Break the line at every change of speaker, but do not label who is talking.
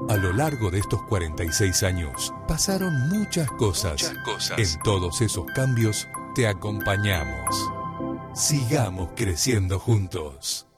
A lo largo de estos 46 años pasaron muchas cosas. En todos esos cambios te acompañamos. Sigamos creciendo juntos.